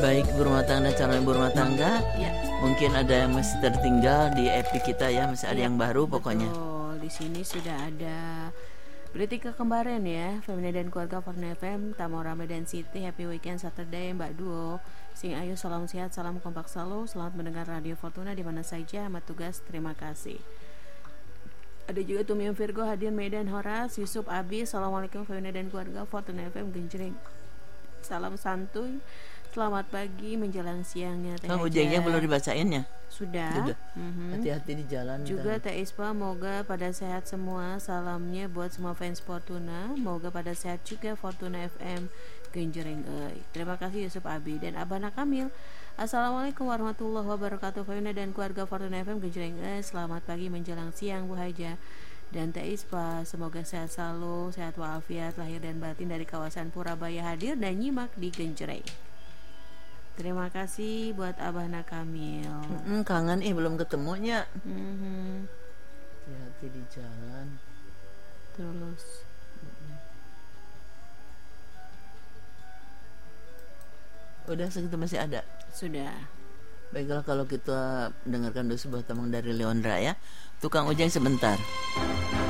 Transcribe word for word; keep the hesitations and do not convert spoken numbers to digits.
Baik berumah tangga, calon ibu rumah tangga, Ya. mungkin ada yang masih tertinggal di epi kita ya, masih ada Ya, yang baru pokoknya. Betul. Di sini sudah ada Britika Kembaran ya, Femina dan Keluarga Fortuna F M, Tamo Ramadan City, Happy Weekend Saturday, Mbak Duo, Sing Ayu, salam sehat, salam kompak selalu, selamat mendengar Radio Fortuna di mana saja, amat tugas, terima kasih. Ada juga Tumium Virgo, Hadian Medan, Horas, Yusuf Abi, Assalamualaikum Femina dan Keluarga Fortuna F M, Genjreng, salam santuy. Selamat pagi menjelang siangnya Teh Kang Haja. Ujengnya belum dibacain ya? Sudah. Sudah. Mhm. Hati-hati di jalan. Juga ntar. Teh Ispa, moga pada sehat semua. Salamnya buat semua fans Fortuna. Moga pada sehat juga Fortuna F M. Genjreng euy. Terima kasih Yusuf Abi dan Abana Kamil. Assalamualaikum warahmatullahi wabarakatuh. Fortuna dan keluarga Fortuna F M Genjreng euy. Selamat pagi menjelang siang Bu Haja dan Teh Ispa. Semoga sehat selalu, sehat walafiat lahir dan batin dari kawasan Purabaya hadir dan nyimak di Genjreng. Terima kasih buat Abana Kamil. Mm-mm, kangen eh belum ketemunya. Mhm. Hati-hati di jalan. Terus Udah segitu masih ada. sudah. Baiklah kalau kita dengarkan dulu sebuah tamang dari Leondra ya. Tukang ojek sebentar.